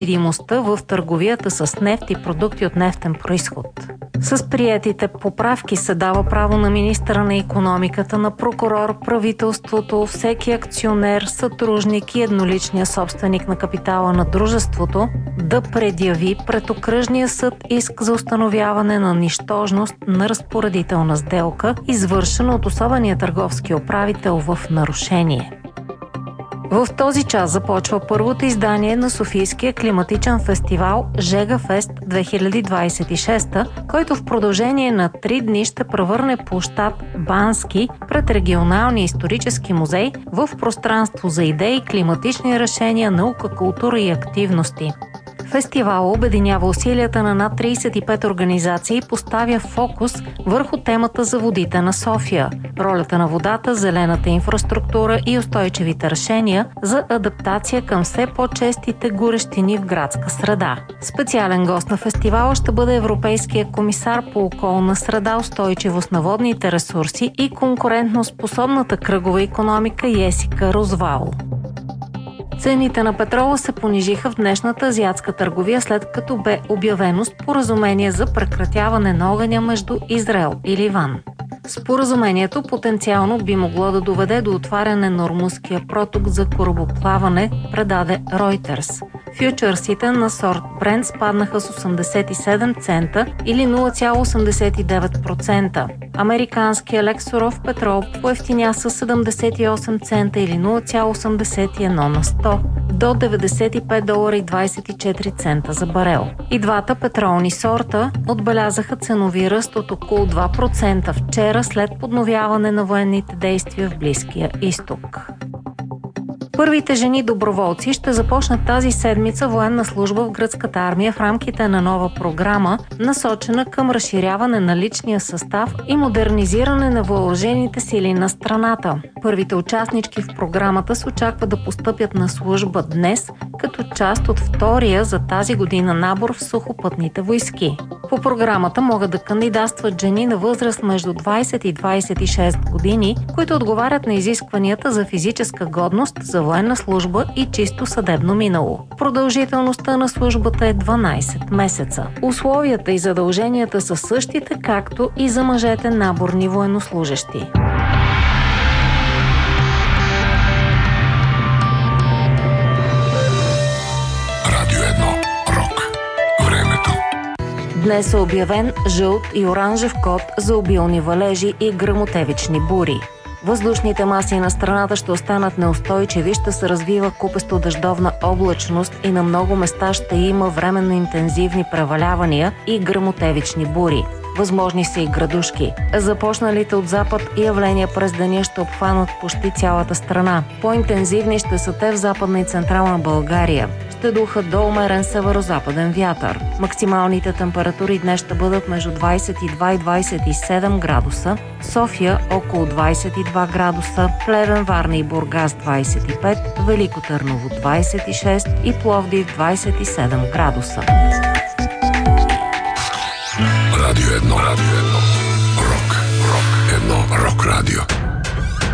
видимостта в търговията с нефт и продукти от нефтен произход. С приетите поправки се дава право на министъра на икономиката, на прокурор, правителството, всеки акционер, съдружник и едноличния собственик на капитала на дружеството да предяви пред окръжния съд иск за установяване на нищожност на разпоредителна сделка, извършена от особения търговски управител в нарушение. В този час започва първото издание на Софийския климатичен фестивал Жегафест 2026, който в продължение на 3 дни ще превърне площад Бански пред регионалния исторически музей в пространство за идеи, климатични решения, наука, култура и активности. Фестивал обединява усилията на над 35 организации и поставя фокус върху темата за водите на София, ролята на водата, зелената инфраструктура и устойчивите решения за адаптация към все по-честите горещини в градска среда. Специален гост на фестивала ще бъде Европейския комисар по околна среда, устойчивост на водните ресурси и конкурентноспособната кръгова икономика Есика Розвал. Цените на петрола се понижиха в днешната азиатска търговия, след като бе обявено споразумение за прекратяване на огъня между Израел и Ливан. Споразумението потенциално би могло да доведе до отваряне на Ормузския проток за корабоплаване, предаде Reuters. Фючърсите на сорт Брент спаднаха с 87 цента или 0,89%. Американския лексуров петрол поевтиня с 78 цента или 0,81 на 100 до $95.24 за барел. И двата петролни сорта отбелязаха ценови ръст от около 2% вчера след подновяване на военните действия в Близкия изток. Първите жени доброволци ще започнат тази седмица военна служба в гръцката армия в рамките на нова програма, насочена към разширяване на личния състав и модернизиране на въоръжените сили на страната. Първите участнички в програмата се очаква да постъпят на служба днес, като част от втория за тази година набор в сухопътните войски. По програмата могат да кандидатстват жени на възраст между 20 и 26 години, които отговарят на изискванията за физическа годност, за военна служба и чисто съдебно минало. Продължителността на службата е 12 месеца. Условията и задълженията са същите, както и за мъжете наборни военнослужещи. Днес е обявен жълт и оранжев код за обилни валежи и гръмотевични бури. Въздушните маси на страната ще останат неустойчиви, ще се развива купесто дъждовна облачност и на много места ще има временно интензивни превалявания и гръмотевични бури. Възможни са и градушки. Започналите от запад явления през деня ще обхванат почти цялата страна. По-интензивни ще са те в Западна и Централна България. Ще духа до умерен северо-западен вятър. Максималните температури днес ще бъдат между 22 и 27 градуса, София около 22 градуса, Плевен, Варна и Бургас 25, Велико Търново 26 и Пловдив 27 градуса. Радио 1. Рок. Рок радио.